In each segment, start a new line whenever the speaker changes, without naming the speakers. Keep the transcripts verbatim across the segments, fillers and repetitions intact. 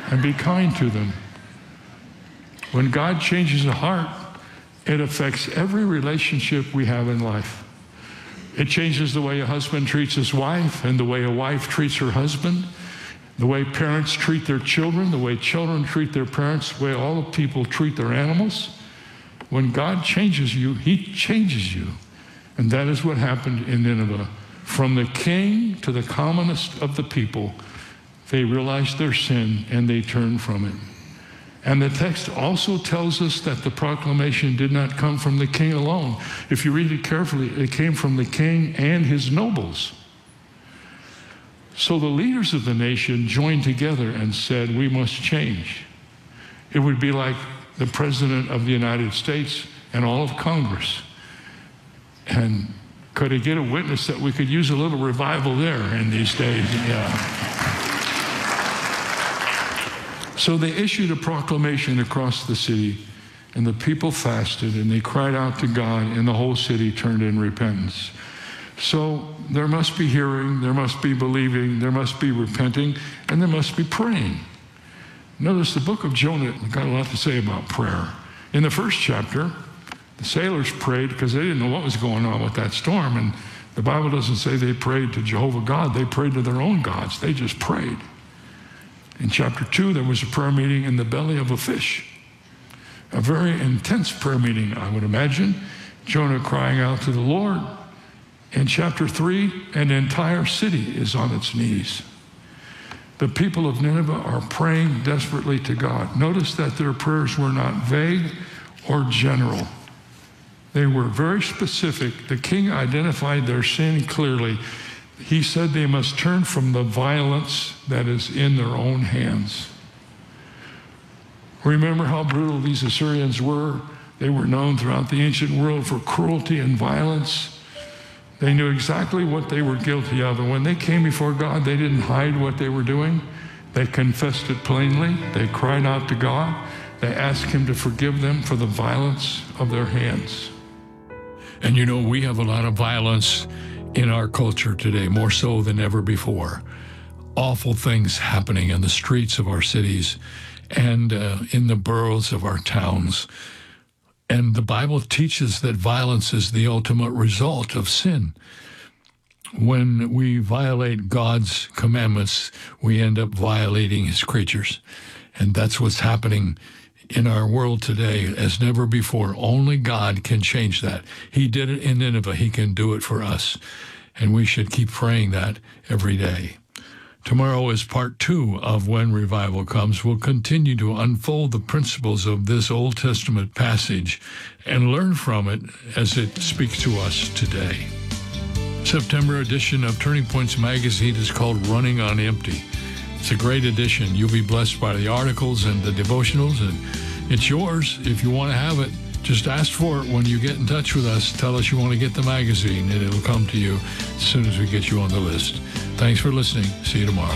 and be kind to them. When God changes a heart, it affects every relationship we have in life. It changes the way a husband treats his wife and the way a wife treats her husband, the way parents treat their children, the way children treat their parents, the way all people treat their animals. When God changes you, he changes you. And that is what happened in Nineveh. From the king to the commonest of the people, they realized their sin and they turned from it. And the text also tells us that the proclamation did not come from the king alone. If you read it carefully, it came from the king and his nobles. So the leaders of the nation joined together and said, we must change. It would be like the President of the United States and all of Congress. And could I get a witness that we could use a little revival there in these days? Yeah. So they issued a proclamation across the city, and the people fasted, and they cried out to God, and the whole city turned in repentance. So there must be hearing, there must be believing, there must be repenting, and there must be praying. Notice the book of Jonah got a lot to say about prayer. In the first chapter, the sailors prayed because they didn't know what was going on with that storm, and the Bible doesn't say they prayed to Jehovah God. They prayed to their own gods. They just prayed. In chapter two, there was a prayer meeting in the belly of a fish. A very intense prayer meeting, I would imagine. Jonah crying out to the Lord. In chapter three, an entire city is on its knees. The people of Nineveh are praying desperately to God. Notice that their prayers were not vague or general. They were very specific. The king identified their sin clearly. He said they must turn from the violence that is in their own hands. Remember how brutal these Assyrians were? They were known throughout the ancient world for cruelty and violence. They knew exactly what they were guilty of. And when they came before God, they didn't hide what they were doing. They confessed it plainly. They cried out to God. They asked him to forgive them for the violence of their hands. And you know, we have a lot of violence in our culture today, more so than ever before. Awful things happening in the streets of our cities and uh, in the boroughs of our towns. And the Bible teaches that violence is the ultimate result of sin. When we violate God's commandments, we end up violating his creatures. And that's what's happening in our world today as never before. Only God can change that. He did it in Nineveh. He can do it for us. And we should keep praying that every day. Tomorrow is part two of When Revival Comes. We'll continue to unfold the principles of this Old Testament passage and learn from it as it speaks to us today. September edition of Turning Points Magazine is called Running on Empty. It's a great edition. You'll be blessed by the articles and the devotionals, and it's yours if you want to have it. Just ask for it when you get in touch with us. Tell us you want to get the magazine, and it'll come to you as soon as we get you on the list. Thanks for listening. See you tomorrow.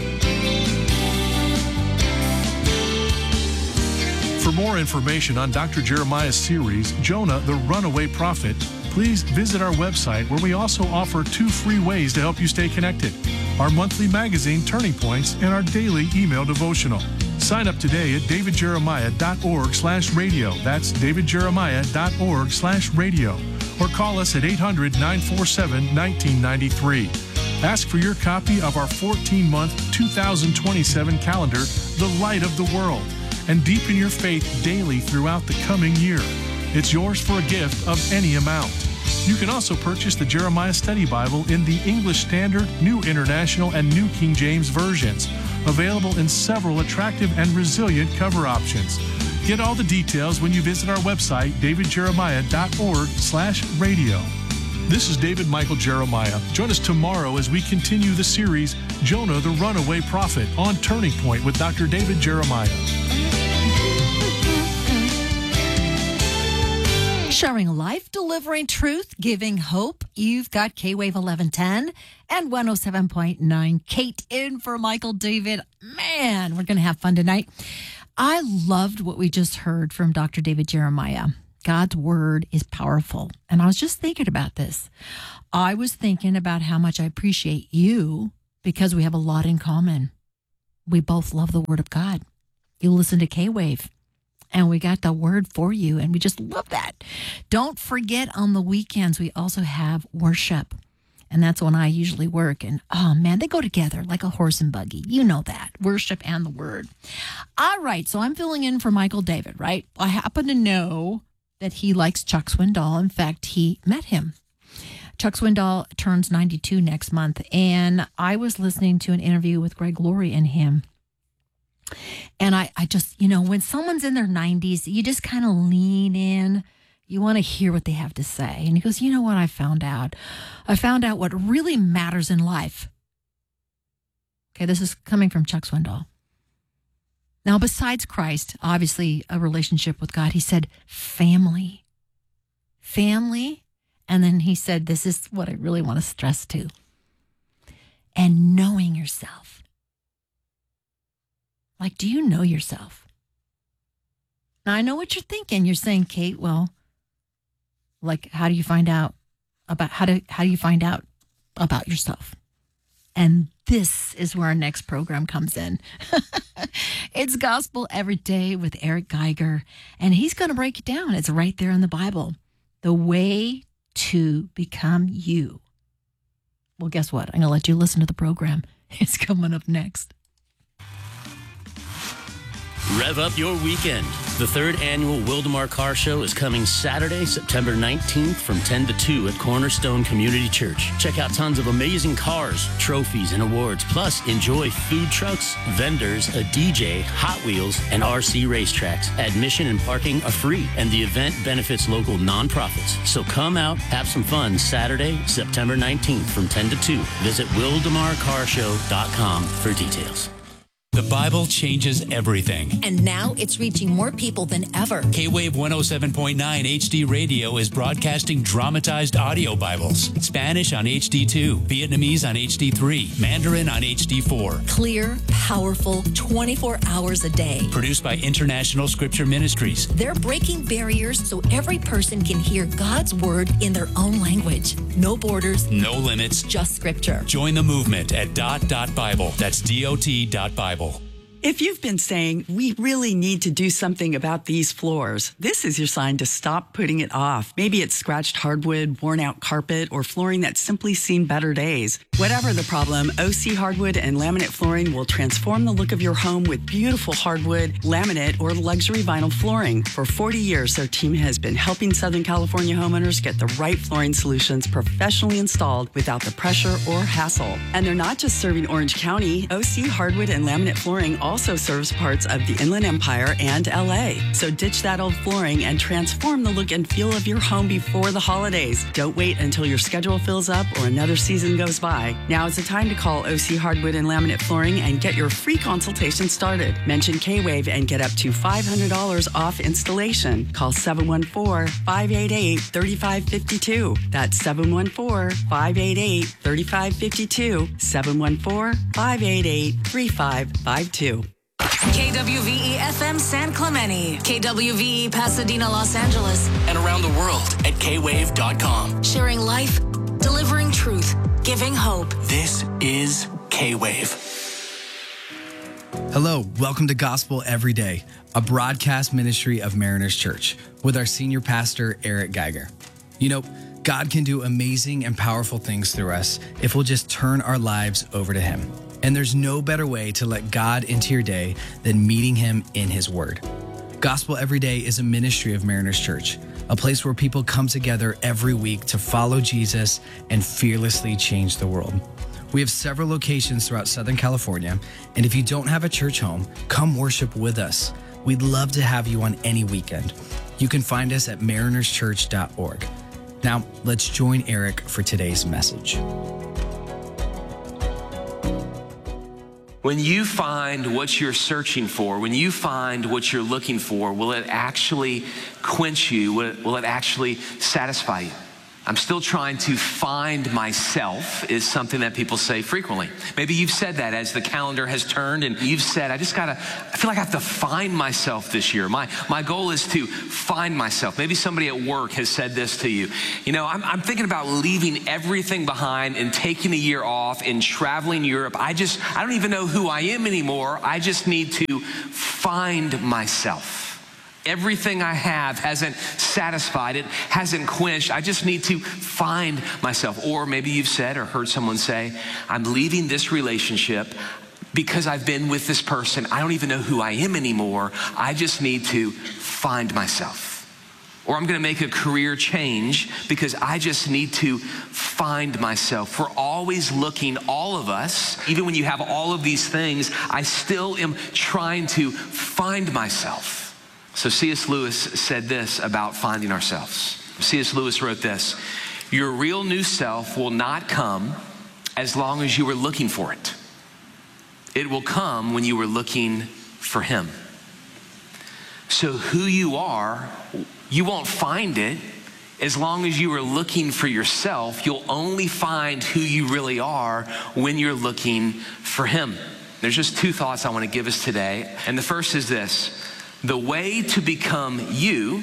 For more information on Doctor Jeremiah's series, Jonah, the Runaway Prophet, please visit our website, where we also offer two free ways to help you stay connected: our monthly magazine, Turning Points, and our daily email devotional. Sign up today at davidjeremiah.org slash radio. That's davidjeremiah.org slash radio. Or call us at eight hundred, nine four seven, one nine nine three. Ask for your copy of our fourteen-month two thousand twenty-seven calendar, The Light of the World, and deepen your faith daily throughout the coming year. It's yours for a gift of any amount. You can also purchase the Jeremiah Study Bible in the English Standard, New International, and New King James versions, available in several attractive and resilient cover options. Get all the details when you visit our website, davidjeremiah.org slash radio. This is David Michael Jeremiah. Join us tomorrow as we continue the series, Jonah the Runaway Prophet, on Turning Point with Doctor David Jeremiah.
Sharing life, delivering truth, giving hope. You've got K-Wave eleven ten and one oh seven point nine. Kate in for Michael David. Man, we're going to have fun tonight. I loved what we just heard from Doctor David Jeremiah. God's word is powerful. And I was just thinking about this. I was thinking about how much I appreciate you because we have a lot in common. we both love the Word of God. You listen to K-Wave, and we got the Word for you, and we just love that. Don't forget, on the weekends, we also have worship, and that's when I usually work. And, oh, man, they go together like a horse and buggy. You know that, worship and the Word. All right, so I'm filling in for Michael David, right? I happen to know that he likes Chuck Swindoll. In fact, he met him. Chuck Swindoll turns ninety-two next month, and I was listening to an interview with Greg Laurie and him. And I, I just, you know, when someone's in their nineties, you just kind of lean in. You want to hear what they have to say. And he goes, you know what I found out? I found out what really matters in life. Okay, this is coming from Chuck Swindoll. Now, besides Christ, obviously a relationship with God, he said family. Family. And then he said, this is what I really want to stress too. And knowing yourself. Like, do you know yourself? Now, I know what you're thinking. You're saying, Kate, well, like, how do you find out about, how do, how do you find out about yourself? And this is where our next program comes in. It's Gospel Every Day with Eric Geiger, and he's going to break it down. It's right there in the Bible. The way to become you. Well, guess what? I'm going to let you listen to the program. It's coming up next.
Rev up your weekend. The third annual Wildemar Car Show is coming Saturday, September nineteenth from ten to two at Cornerstone Community Church. Check out tons of amazing cars, trophies, and awards. Plus, enjoy food trucks, vendors, a D J, Hot Wheels, and R C racetracks. Admission and parking are free, and the event benefits local nonprofits. So come out, have some fun Saturday, September nineteenth from ten to two. Visit wildemar car show dot com for details.
The Bible changes everything.
And now it's reaching more people than ever.
K-Wave one oh seven point nine H D Radio is broadcasting dramatized audio Bibles. Spanish on H D two, Vietnamese on H D three, Mandarin on H D four.
Clear, powerful, twenty-four hours a day.
Produced by International Scripture Ministries.
They're breaking barriers so every person can hear God's Word in their own language. No borders.
No limits.
Just Scripture.
Join the movement at dot dot Bible. That's D O T dot Bible.
If you've been saying, we really need to do something about these floors, this is your sign to stop putting it off. Maybe it's scratched hardwood, worn out carpet, or flooring that's simply seen better days. Whatever the problem, O C Hardwood and Laminate Flooring will transform the look of your home with beautiful hardwood, laminate, or luxury vinyl flooring. For forty years, their team has been helping Southern California homeowners get the right flooring solutions professionally installed without the pressure or hassle. And they're not just serving Orange County. O C Hardwood and Laminate Flooring also also serves parts of the Inland Empire and L A. So ditch that old flooring and transform the look and feel of your home before the holidays. Don't wait until your schedule fills up or another season goes by. Now is the time to call O C Hardwood and Laminate Flooring and get your free consultation started. Mention K-Wave and get up to five hundred dollars off installation. Call seven one four, five eight eight, three five five two. That's seven one four, five eight eight, three five five two. seven one four, five eight eight, three five five two.
K W V E F M San Clemente, K W V E Pasadena, Los Angeles,
and around the world at K wave dot com.
Sharing life, delivering truth, giving hope.
This is K-Wave.
Hello, welcome to Gospel Every Day, a broadcast ministry of Mariners Church with our senior pastor, Eric Geiger. You know, God can do amazing and powerful things through us if we'll just turn our lives over to Him. And there's no better way to let God into your day than meeting Him in His Word. Gospel Every Day is a ministry of Mariners Church, a place where people come together every week to follow Jesus and fearlessly change the world. We have several locations throughout Southern California, and if you don't have a church home, come worship with us. We'd love to have you on any weekend. You can find us at mariners church dot org. Now, let's join Eric for today's message.
When you find what you're searching for, when you find what you're looking for, will it actually quench you? Will it, will it actually satisfy you? I'm still trying to find myself is something that people say frequently. Maybe you've said that as the calendar has turned and you've said, I just gotta, I feel like I have to find myself this year. My my goal is to find myself. Maybe somebody at work has said this to you. You know, I'm, I'm thinking about leaving everything behind and taking a year off and traveling Europe. I just, I don't even know who I am anymore. I just need to find myself. Everything I have hasn't satisfied, it hasn't quenched. I just need to find myself. Or maybe you've said or heard someone say, I'm leaving this relationship because I've been with this person. I don't even know who I am anymore. I just need to find myself. Or I'm gonna make a career change because I just need to find myself. We're always looking, all of us, even when you have all of these things, I still am trying to find myself. So C S Lewis said this about finding ourselves. C S Lewis wrote this: your real new self will not come as long as you were looking for it. It will come when you were looking for him. So who you are, you won't find it as long as you are looking for yourself. You'll only find who you really are when you're looking for him. There's just two thoughts I want to give us today. And the first is this: the way to become you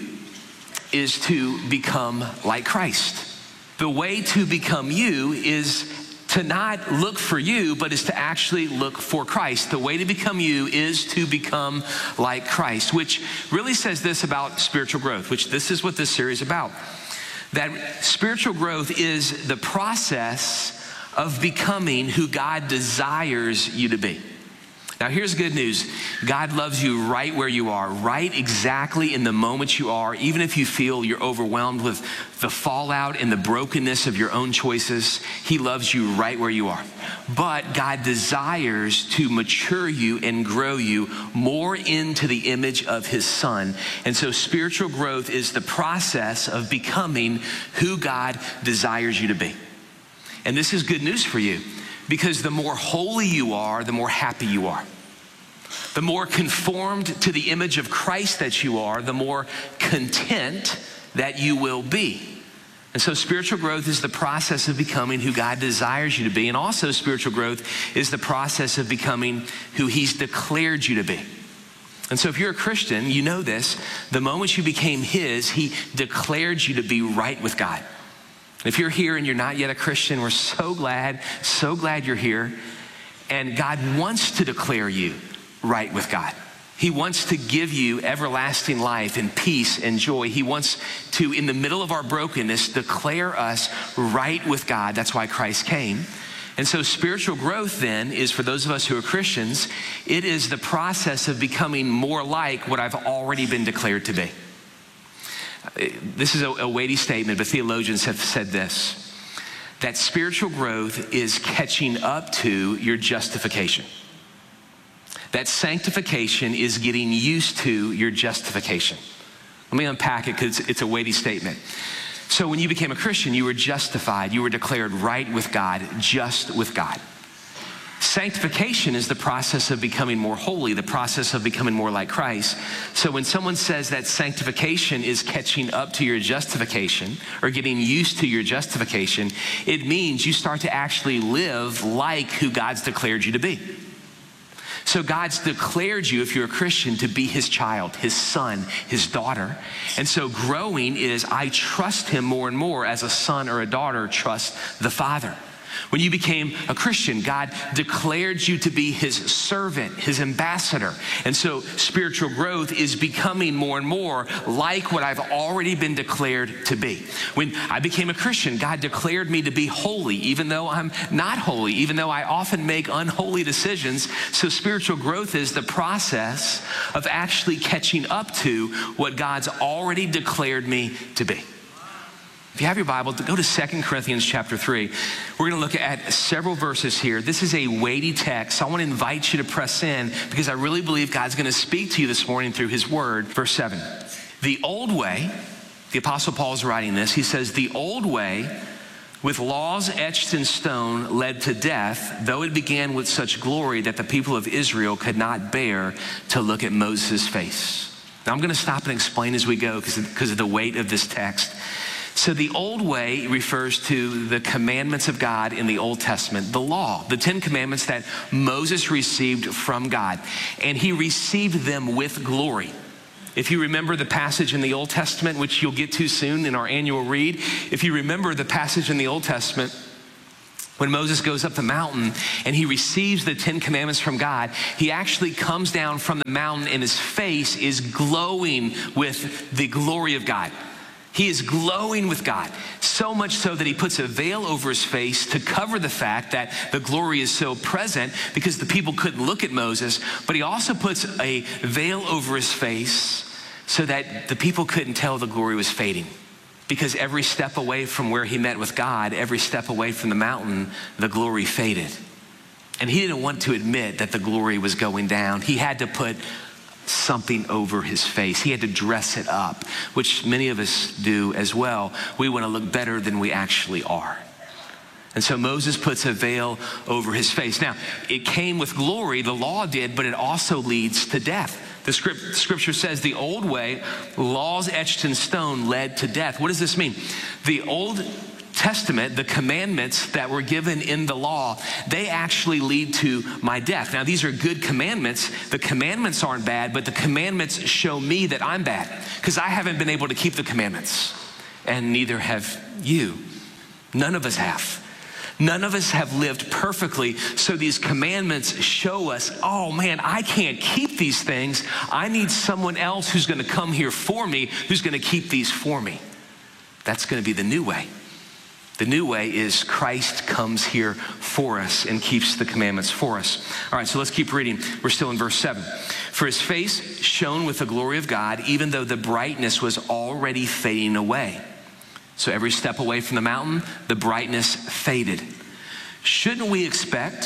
is to become like Christ. The way to become you is to not look for you, but is to actually look for Christ. The way to become you is to become like Christ, which really says this about spiritual growth, which this is what this series is about. That spiritual growth is the process of becoming who God desires you to be. Now here's good news. God loves you right where you are, right exactly in the moment you are, even if you feel you're overwhelmed with the fallout and the brokenness of your own choices. He loves you right where you are. But God desires to mature you and grow you more into the image of his son. And so spiritual growth is the process of becoming who God desires you to be. And this is good news for you, because the more holy you are, the more happy you are. The more conformed to the image of Christ that you are, the more content that you will be. And so spiritual growth is the process of becoming who God desires you to be. And also spiritual growth is the process of becoming who he's declared you to be. And so if you're a Christian, you know this. The moment you became his, he declared you to be right with God. If you're here and you're not yet a Christian, we're so glad, so glad you're here. And God wants to declare you right with God. He wants to give you everlasting life and peace and joy. He wants to, in the middle of our brokenness, declare us right with God. That's why Christ came. And so spiritual growth then is, for those of us who are Christians, it is the process of becoming more like what I've already been declared to be. This is a, a weighty statement, but theologians have said this, that spiritual growth is catching up to your justification. That sanctification is getting used to your justification. Let me unpack it, because it's, it's a weighty statement. So when you became a Christian, you were justified. You were declared right with God, just with God. Sanctification is the process of becoming more holy, the process of becoming more like Christ. So when someone says that sanctification is catching up to your justification or getting used to your justification, it means you start to actually live like who God's declared you to be. So God's declared you, if you're a Christian, to be his child, his son, his daughter. And so growing is, I trust him more and more as a son or a daughter trusts the Father. When you became a Christian, God declared you to be his servant, his ambassador. And so spiritual growth is becoming more and more like what I've already been declared to be. When I became a Christian, God declared me to be holy, even though I'm not holy, even though I often make unholy decisions. So spiritual growth is the process of actually catching up to what God's already declared me to be. If you have your Bible, go to Second Corinthians chapter three. We're going to look at several verses here. This is a weighty text. So I want to invite you to press in, because I really believe God's going to speak to you this morning through his word. Verse seven. The old way, the Apostle Paul is writing this. He says, the old way with laws etched in stone led to death, though it began with such glory that the people of Israel could not bear to look at Moses' face. Now I'm going to stop and explain as we go because of the weight of this text. So the old way refers to the commandments of God in the Old Testament, the law, the Ten Commandments that Moses received from God. And he received them with glory. If you remember the passage in the Old Testament, which you'll get to soon in our annual read, if you remember the passage in the Old Testament, when Moses goes up the mountain and he receives the Ten Commandments from God, he actually comes down from the mountain and his face is glowing with the glory of God. He is glowing with God, so much so that he puts a veil over his face to cover the fact that the glory is so present because the people couldn't look at Moses, but he also puts a veil over his face so that the people couldn't tell the glory was fading. Because every step away from where he met with God, every step away from the mountain, the glory faded. And he didn't want to admit that the glory was going down. He had to put something over his face. He had to dress it up, which many of us do as well. We want to look better than we actually are. And so Moses puts a veil over his face. Now, it came with glory, the law did, but it also leads to death. The script, scripture says the old way, laws etched in stone, led to death. What does this mean? The Old Testament, the commandments that were given in the law, they actually lead to my death. Now, these are good commandments. The commandments aren't bad, but the commandments show me that I'm bad because I haven't been able to keep the commandments, and neither have you. None of us have. None of us have lived perfectly, so these commandments show us, oh man, I can't keep these things. I need someone else who's going to come here for me, who's going to keep these for me. That's going to be the new way. The new way is Christ comes here for us and keeps the commandments for us. All right, so let's keep reading. We're still in verse seven. For his face shone with the glory of God, even though the brightness was already fading away. So every step away from the mountain, the brightness faded. Shouldn't we expect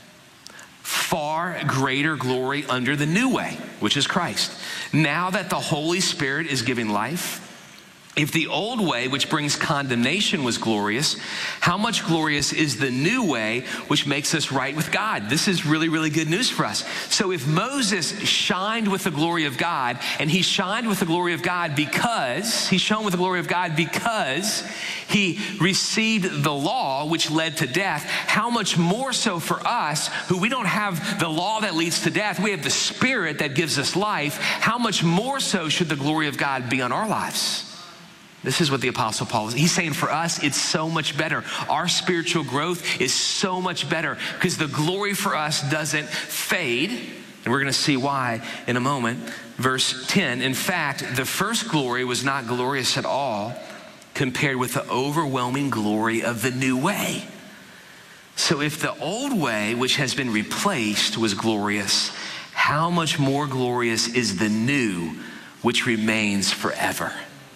far greater glory under the new way, which is Christ? Now that the Holy Spirit is giving life, if the old way, which brings condemnation, was glorious, how much glorious is the new way, which makes us right with God? This is really, really good news for us. So if Moses shined with the glory of God, and he shined with the glory of God because, he shone with the glory of God because he received the law, which led to death, how much more so for us, who we don't have the law that leads to death, we have the Spirit that gives us life, how much more so should the glory of God be on our lives? This is what the Apostle Paul is. He's saying for us, it's so much better. Our spiritual growth is so much better because the glory for us doesn't fade. And we're going to see why in a moment. Verse ten, in fact, the first glory was not glorious at all compared with the overwhelming glory of the new way. So if the old way, which has been replaced, was glorious, how much more glorious is the new, which remains forever?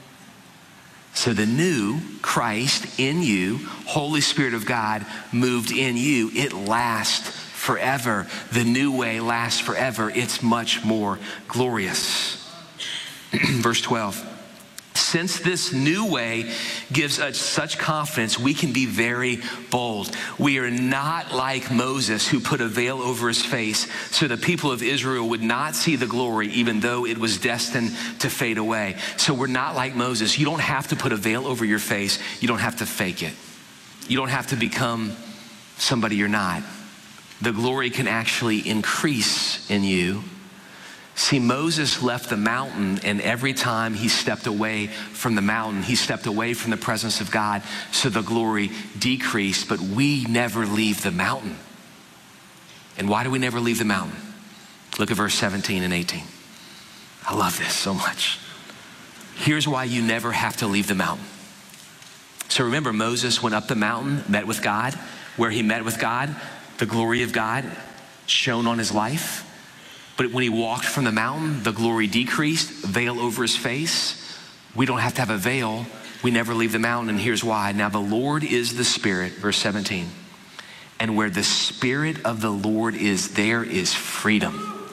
So the new Christ in you, Holy Spirit of God moved in you, it lasts forever. The new way lasts forever. It's much more glorious. Verse twelve. Since this new way gives us such confidence, we can be very bold. We are not like Moses, who put a veil over his face so the people of Israel would not see the glory, even though it was destined to fade away. So we're not like Moses. You don't have to put a veil over your face. You don't have to fake it. You don't have to become somebody you're not. The glory can actually increase in you. See, Moses left the mountain, and every time he stepped away from the mountain, he stepped away from the presence of God, so the glory decreased, but we never leave the mountain. And why do we never leave the mountain? Look at verse seventeen and eighteen. I love this so much. Here's why you never have to leave the mountain. So remember, Moses went up the mountain, met with God. Where he met with God, the glory of God shone on his life. But when he walked from the mountain, the glory decreased, veil over his face. We don't have to have a veil. We never leave the mountain, and here's why. Now the Lord is the Spirit, verse seventeen. And where the Spirit of the Lord is, there is freedom.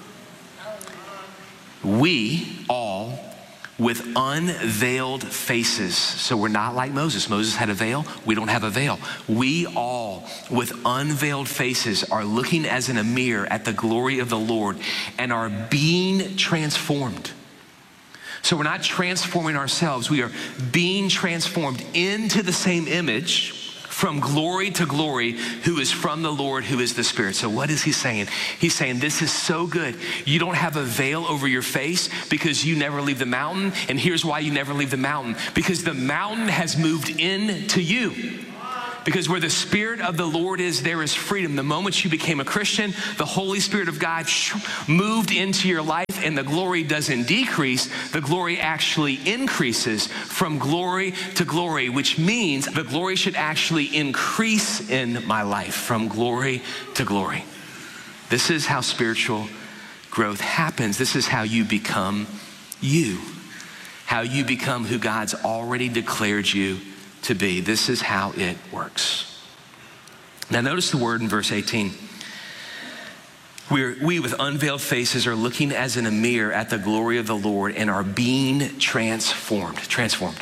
We all, with unveiled faces, so we're not like Moses. Moses had a veil. We don't have a veil. We all, with unveiled faces, are looking as in a mirror at the glory of the Lord and are being transformed. So we're not transforming ourselves. We are being transformed into the same image from glory to glory, who is from the Lord, who is the Spirit. So what is he saying? He's saying this is so good. You don't have a veil over your face because you never leave the mountain. And here's why you never leave the mountain. Because the mountain has moved into you. Because where the Spirit of the Lord is, there is freedom. The moment you became a Christian, the Holy Spirit of God moved into your life, and the glory doesn't decrease. The glory actually increases from glory to glory, which means the glory should actually increase in my life from glory to glory. This is how spiritual growth happens. This is how you become you, how you become who God's already declared you to be. This is how it works. Now notice the word in verse eighteen. We're, we with unveiled faces are looking as in a mirror at the glory of the Lord and are being transformed. Transformed.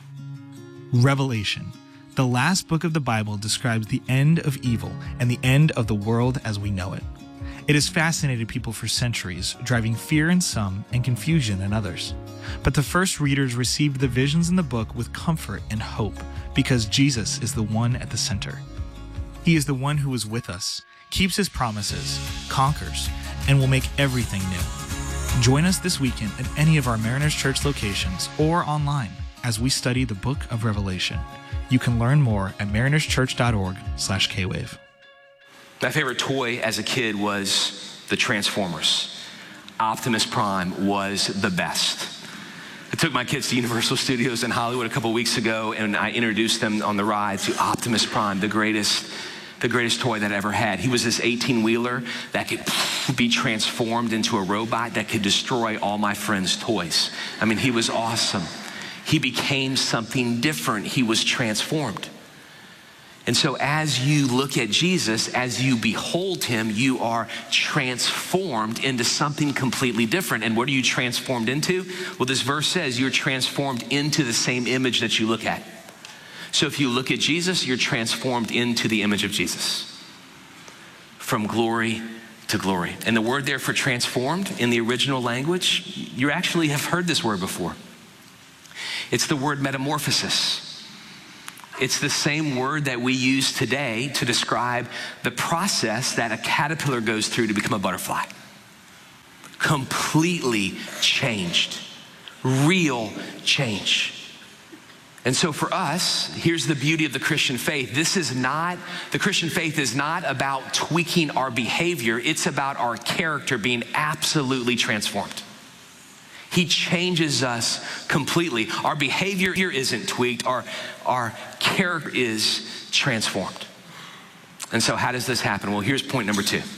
Revelation, the last book of the Bible, describes the end of evil and the end of the world as we know it. It has fascinated people for centuries, driving fear in some and confusion in others. But the first readers received the visions in the book with comfort and hope because Jesus is the one at the center. He is the one who is with us, keeps his promises, conquers, and will make everything new. Join us this weekend at any of our Mariners Church locations or online as we study the book of Revelation. You can learn more at marinerschurch.org slash K-Wave.
My favorite toy as a kid was the Transformers. Optimus Prime was the best. I took my kids to Universal Studios in Hollywood a couple weeks ago, and I introduced them on the ride to Optimus Prime, the greatest, the greatest toy that I ever had. He was this eighteen-wheeler that could be transformed into a robot that could destroy all my friends' toys. I mean, he was awesome. He became something different. He was transformed. And so as you look at Jesus, as you behold him, you are transformed into something completely different. And what are you transformed into? Well, this verse says you're transformed into the same image that you look at. So if you look at Jesus, you're transformed into the image of Jesus. From glory to glory. And the word there for transformed in the original language, you actually have heard this word before. It's the word metamorphosis. It's the same word that we use today to describe the process that a caterpillar goes through to become a butterfly. Completely changed. Real change. And so for us, here's the beauty of the Christian faith. This is not, the Christian faith is not about tweaking our behavior. It's about our character being absolutely transformed. He changes us completely. Our behavior here isn't tweaked. Our, our character is transformed. And so how does this happen? Well, here's point number two.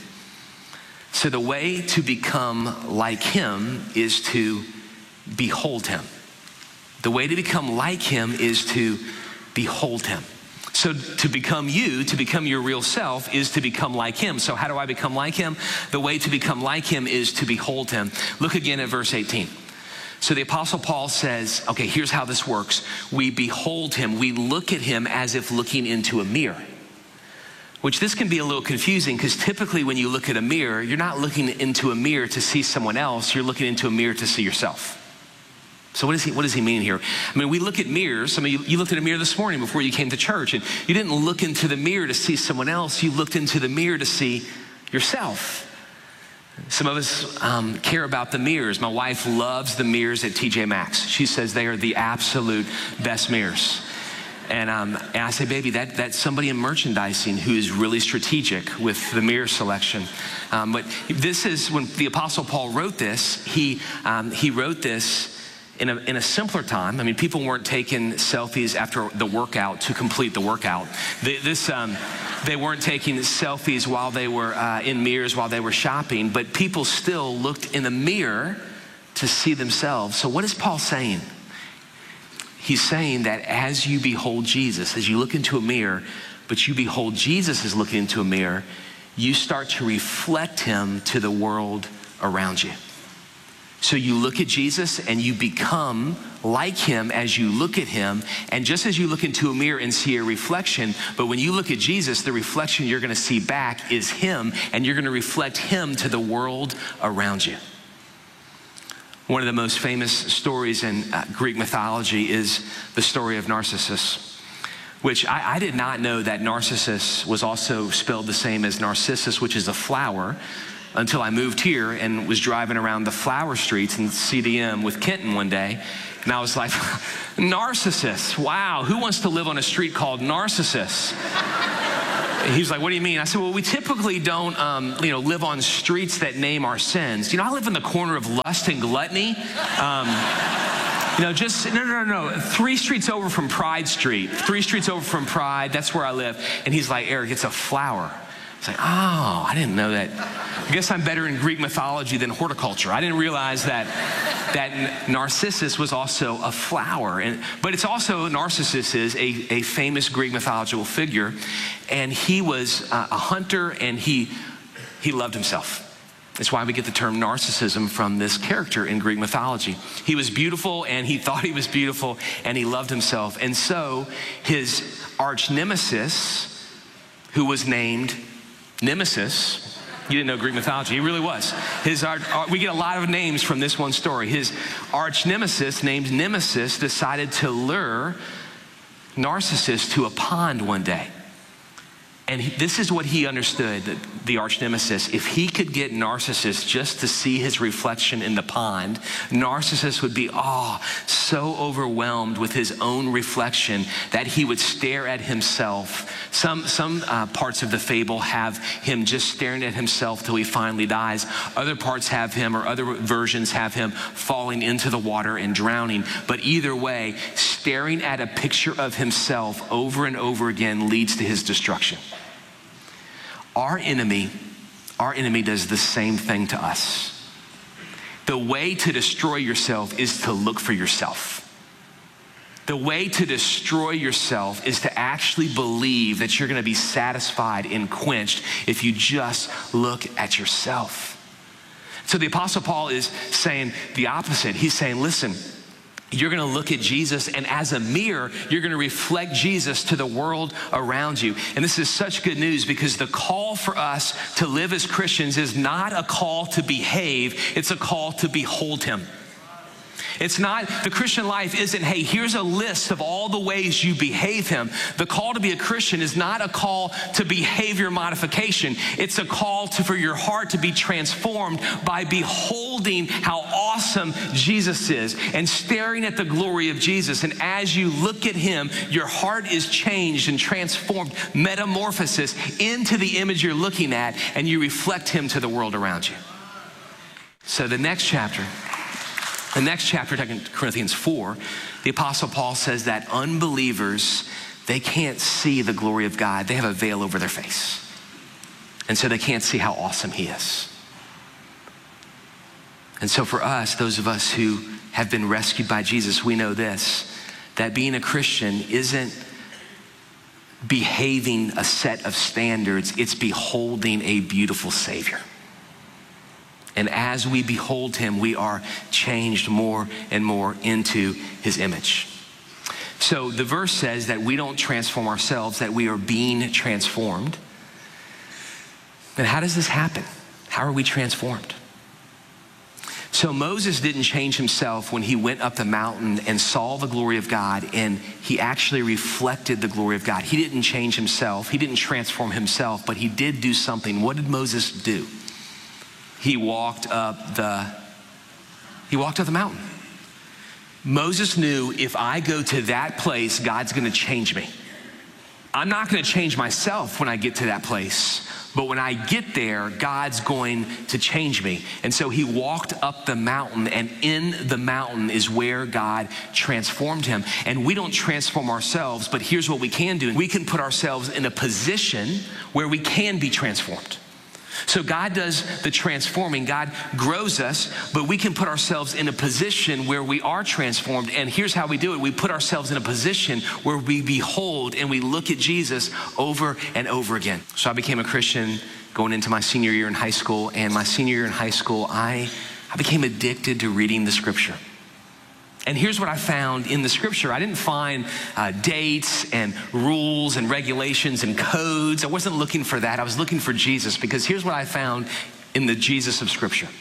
So the way to become like him is to behold him. The way to become like him is to behold him. So to become you, to become your real self, is to become like him. So how do I become like him? The way to become like him is to behold him. Look again at verse eighteen. So the Apostle Paul says, okay, here's how this works. We behold him. We look at him as if looking into a mirror. Which this can be a little confusing because typically when you look at a mirror, you're not looking into a mirror to see someone else. You're looking into a mirror to see yourself. So what, is he, what does he mean here? I mean, we look at mirrors. I mean, you, you looked at a mirror this morning before you came to church, and you didn't look into the mirror to see someone else. You looked into the mirror to see yourself. Some of us um, care about the mirrors. My wife loves the mirrors at T J Maxx. She says they are the absolute best mirrors. And, um, and I say, baby, that, that's somebody in merchandising who is really strategic with the mirror selection. Um, but this is, when the Apostle Paul wrote this, he, um, he wrote this in a, in a simpler time. I mean, people weren't taking selfies after the workout to complete the workout. They, this, um, they weren't taking selfies while they were uh, in mirrors while they were shopping, but people still looked in the mirror to see themselves. So what is Paul saying? He's saying that as you behold Jesus, as you look into a mirror, but you behold Jesus as looking into a mirror, you start to reflect him to the world around you. So you look at Jesus and you become like him as you look at him. And just as you look into a mirror and see a reflection, but when you look at Jesus, the reflection you're gonna see back is him, and you're gonna reflect him to the world around you. One of the most famous stories in uh, Greek mythology is the story of Narcissus, which I, I did not know that Narcissus was also spelled the same as Narcissus, which is a flower, until I moved here and was driving around the flower streets in C D M with Kenton one day. And I was like, Narcissus, wow, who wants to live on a street called Narcissus? He was like, what do you mean? I said, well, we typically don't, um, you know, live on streets that name our sins. You know, I live in the corner of Lust and Gluttony. Um, you know, just, no, no, no, no, three streets over from Pride Street. Three streets over from Pride, that's where I live. And he's like, Eric, it's a flower. It's like, oh, I didn't know that. I guess I'm better in Greek mythology than horticulture. I didn't realize that that Narcissus was also a flower. And, but it's also, Narcissus is a, a famous Greek mythological figure. And he was uh, a hunter, and he, he loved himself. That's why we get the term narcissism from this character in Greek mythology. He was beautiful, and he thought he was beautiful, and he loved himself. And so his arch nemesis, who was named Nemesis, you didn't know Greek mythology, he really was. His, our, our, we get a lot of names from this one story. His arch nemesis, named Nemesis, decided to lure Narcissus to a pond one day. And he, this is what he understood, that the arch nemesis, if he could get Narcissus just to see his reflection in the pond, Narcissus would be, oh, so overwhelmed with his own reflection that he would stare at himself. Some, some uh, parts of the fable have him just staring at himself till he finally dies. Other parts have him, or other versions have him falling into the water and drowning. But either way, staring at a picture of himself over and over again leads to his destruction. Our enemy, our enemy does the same thing to us. The way to destroy yourself is to look for yourself. The way to destroy yourself is to actually believe that you're going to be satisfied and quenched if you just look at yourself. So the Apostle Paul is saying the opposite. He's saying, listen, you're going to look at Jesus, and as a mirror, you're going to reflect Jesus to the world around you. And this is such good news, because the call for us to live as Christians is not a call to behave, it's a call to behold him. It's not, the Christian life isn't, hey, here's a list of all the ways you behave him. The call to be a Christian is not a call to behavior modification. It's a call to, for your heart to be transformed by beholding how awesome Jesus is and staring at the glory of Jesus. And as you look at him, your heart is changed and transformed, metamorphosis into the image you're looking at, and you reflect him to the world around you. So the next chapter, The next chapter, Second Corinthians four, the Apostle Paul says that unbelievers, they can't see the glory of God. They have a veil over their face. And so they can't see how awesome he is. And so for us, those of us who have been rescued by Jesus, we know this, that being a Christian isn't behaving a set of standards, it's beholding a beautiful Savior. And as we behold him, we are changed more and more into his image. So the verse says that we don't transform ourselves, that we are being transformed. And how does this happen? How are we transformed? So Moses didn't change himself when he went up the mountain and saw the glory of God, and he actually reflected the glory of God. He didn't change himself. He didn't transform himself, but he did do something. What did Moses do? He walked up the, he walked up the mountain. Moses knew, if I go to that place, God's gonna change me. I'm not gonna change myself when I get to that place, but when I get there, God's going to change me. And so he walked up the mountain, and in the mountain is where God transformed him. And we don't transform ourselves, but here's what we can do. We can put ourselves in a position where we can be transformed. So God does the transforming, God grows us, but we can put ourselves in a position where we are transformed. And here's how we do it. We put ourselves in a position where we behold and we look at Jesus over and over again. So I became a Christian going into my senior year in high school, and my senior year in high school, I, I became addicted to reading the scripture. And here's what I found in the scripture. I didn't find uh, dates and rules and regulations and codes. I wasn't looking for that. I was looking for Jesus, because here's what I found in the Jesus of scripture.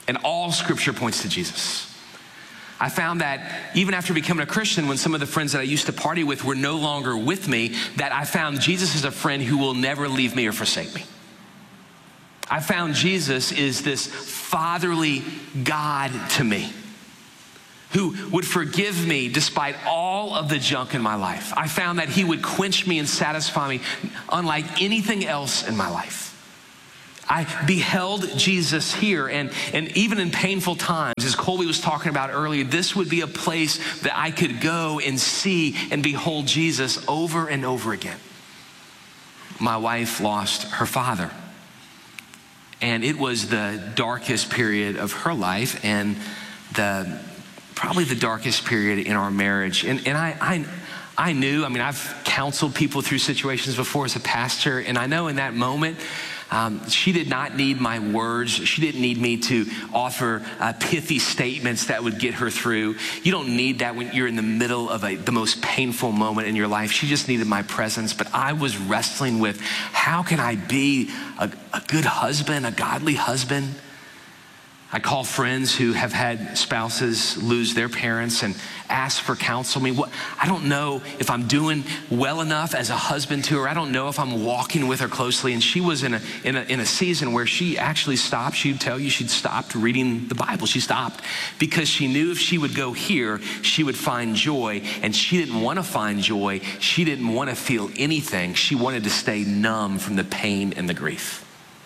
And all scripture points to Jesus. I found that even after becoming a Christian, when some of the friends that I used to party with were no longer with me, that I found Jesus is a friend who will never leave me or forsake me. I found Jesus is this fatherly God to me, who would forgive me despite all of the junk in my life. I found that he would quench me and satisfy me unlike anything else in my life. I beheld Jesus here, and, and even in painful times, as Colby was talking about earlier, this would be a place that I could go and see and behold Jesus over and over again. My wife lost her father, and it was the darkest period of her life and the probably the darkest period in our marriage. And, and I, I, I knew, I mean, I've counseled people through situations before as a pastor, and I know in that moment, Um, she did not need my words. She didn't need me to offer uh, pithy statements that would get her through. You don't need that when you're in the middle of a, the most painful moment in your life. She just needed my presence. But I was wrestling with, how can I be a, a good husband, a godly husband? I call friends who have had spouses lose their parents and ask for counsel. I mean, what, I don't know if I'm doing well enough as a husband to her. I don't know if I'm walking with her closely. And she was in a, in a, in a season where she actually stopped. She'd tell you she'd stopped reading the Bible. She stopped because she knew if she would go here, she would find joy. And she didn't want to find joy. She didn't want to feel anything. She wanted to stay numb from the pain and the grief.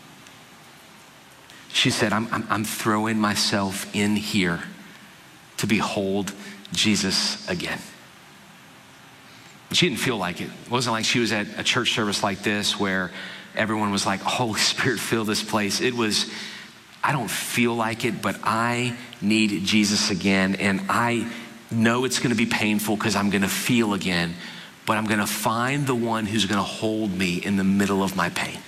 She said, I'm, I'm, I'm throwing myself in here to behold Jesus again. She didn't feel like it. It wasn't like she was at a church service like this where everyone was like, Holy Spirit, fill this place. It was, I don't feel like it, but I need Jesus again. And I know it's going to be painful because I'm going to feel again, but I'm going to find the one who's going to hold me in the middle of my pain.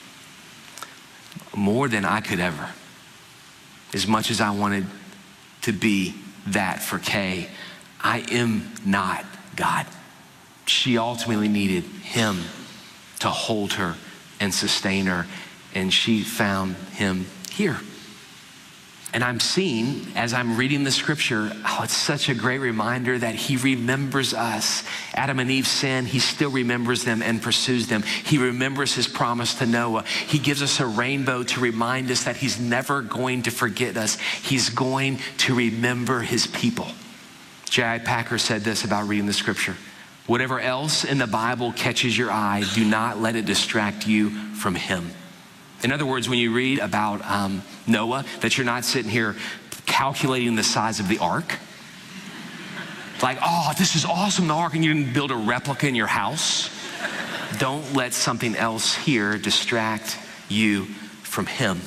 More than I could ever. As much as I wanted to be that for Kay, I am not God. She ultimately needed him to hold her and sustain her, and she found him here. And I'm seeing, as I'm reading the scripture, oh, it's such a great reminder that he remembers us. Adam and Eve sin, he still remembers them and pursues them. He remembers his promise to Noah. He gives us a rainbow to remind us that he's never going to forget us. He's going to remember his people. J I Packer said this about reading the scripture. Whatever else in the Bible catches your eye, do not let it distract you from him. In other words, when you read about um, Noah, that you're not sitting here calculating the size of the ark. Like, oh, this is awesome, the ark, and you didn't build a replica in your house. Don't let something else here distract you from him.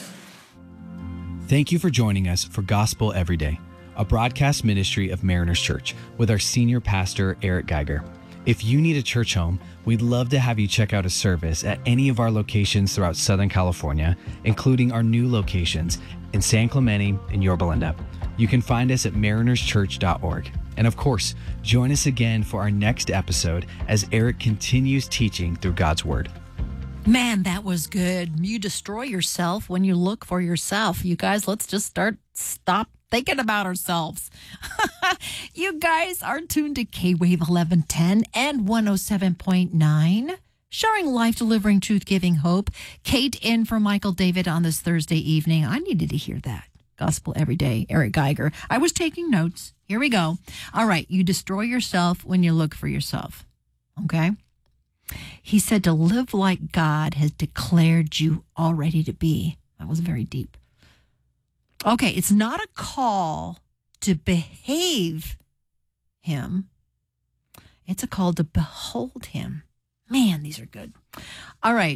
Thank you for joining us for Gospel Every Day, a broadcast ministry of Mariners Church with our senior pastor, Eric Geiger. If you need a church home, we'd love to have you check out a service at any of our locations throughout Southern California, including our new locations in San Clemente and Yorba Linda. You can find us at mariners church dot org. And of course, join us again for our next episode as Eric continues teaching through God's Word.
Man, that was good. You destroy yourself when you look for yourself. You guys, let's just start, stop thinking about ourselves. You guys are tuned to K-Wave eleven ten and one oh seven point nine, sharing life, delivering truth, giving hope. Kate in for Michael David on this Thursday evening. I needed to hear that. Gospel Every Day, Eric Geiger. I was taking notes. Here we go. All right, you destroy yourself when you look for yourself. Okay? He said to live like God has declared you already to be. That was very deep. Okay, it's not a call to behave him. It's a call to behold him. Man, these are good. All right.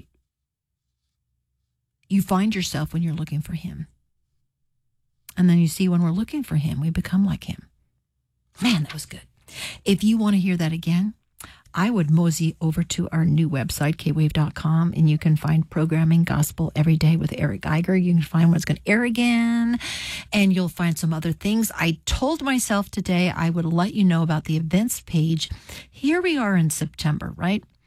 You find yourself when you're looking for him. And then you see when we're looking for him, we become like him. Man, that was good. If you want to hear that again, I would mosey over to our new website, k wave dot com, and you can find programming Gospel Every Day with Eric Geiger. You can find when it's going to air again, and you'll find some other things. I told myself today I would let you know about the events page. Here we are in September, right?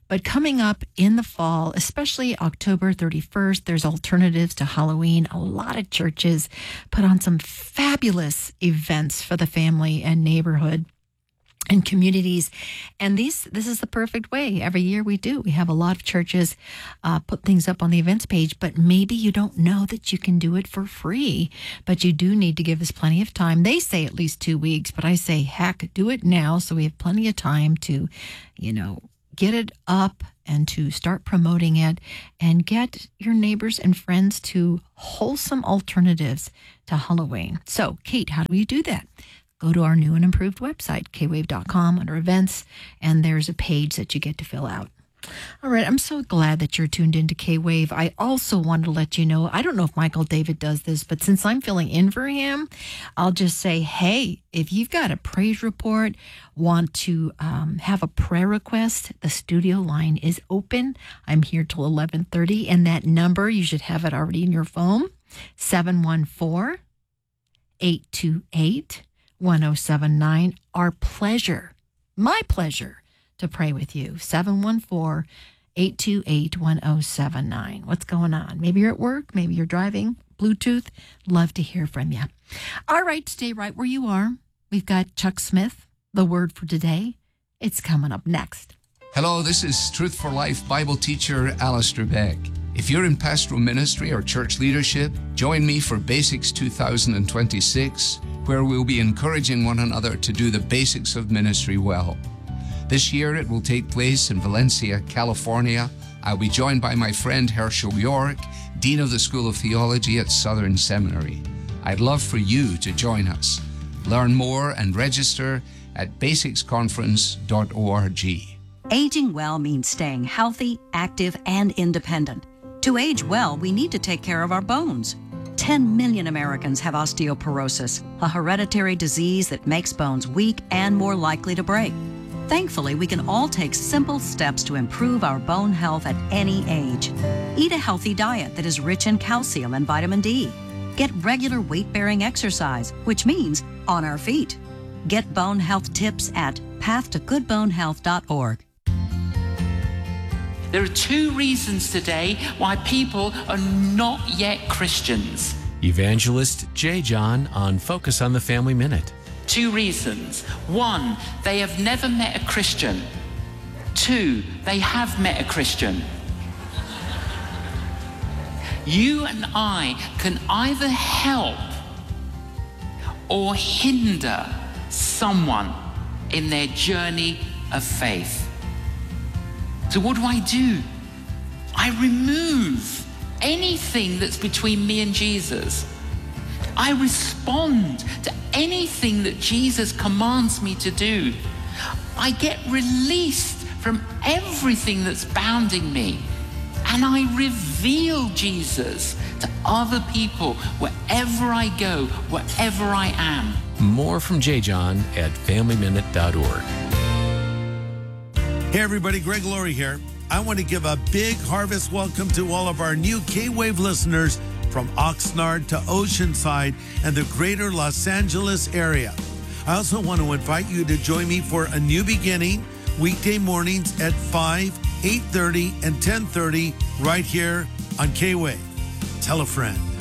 But coming up in the fall, especially October thirty-first, there's alternatives to Halloween. A lot of churches put on some fabulous events for the family and neighborhood and communities. And these, this is the perfect way. Every year we do. We have a lot of churches uh, put things up on the events page, but maybe you don't know that you can do it for free, but you do need to give us plenty of time. They say at least two weeks, but I say, heck, do it now so we have plenty of time to, you know, get it up and to start promoting it and get your neighbors and friends to wholesome alternatives to Halloween. So, Kate, how do we do that? Go to our new and improved website, k wave dot com, under events, and there's a page that you get to fill out. All right, I'm so glad that you're tuned into K-Wave. I also wanted to let you know, I don't know if Michael David does this, but since I'm filling in for him, I'll just say, hey, if you've got a praise report, want to um, have a prayer request, the studio line is open. I'm here till eleven thirty, and that number, you should have it already in your phone, seven one four, eight two eight, one oh seven nine. Our pleasure, my pleasure, to pray with you. seven one four, eight two eight, one oh seven nine. What's going on? Maybe you're at work. Maybe you're driving. Bluetooth. Love to hear from you. All right, stay right where you are. We've got Chuck Smith, the word for today. It's coming up next.
Hello, this is Truth for Life Bible teacher Alistair Beck. If you're in pastoral ministry or church leadership, join me for Basics two thousand twenty-six, where we'll be encouraging one another to do the basics of ministry well. This year it will take place in Valencia, California. I'll be joined by my friend Herschel York, Dean of the School of Theology at Southern Seminary. I'd love for you to join us. Learn more and register at basics conference dot org.
Aging well means staying healthy, active, and independent. To age well, we need to take care of our bones. ten million Americans have osteoporosis, a hereditary disease that makes bones weak and more likely to break. Thankfully, we can all take simple steps to improve our bone health at any age. Eat a healthy diet that is rich in calcium and vitamin D. Get regular weight-bearing exercise, which means on our feet. Get bone health tips at path to good bone health dot org.
There are two reasons today why people are not yet Christians.
Evangelist J. John on Focus on the Family Minute.
Two reasons. One, they have never met a Christian. Two, they have met a Christian. You and I can either help or hinder someone in their journey of faith. So what do I do? I remove anything that's between me and Jesus. I respond to anything that Jesus commands me to do. I get released from everything that's bounding me. And I reveal Jesus to other people wherever I go, wherever I am.
More from J. John at family minute dot org.
Hey everybody, Greg Laurie here. I want to give a big harvest welcome to all of our new K-Wave listeners from Oxnard to Oceanside and the greater Los Angeles area. I also want to invite you to join me for A New Beginning, weekday mornings at five, eight thirty, and ten thirty right here on K-Wave. Tell a friend.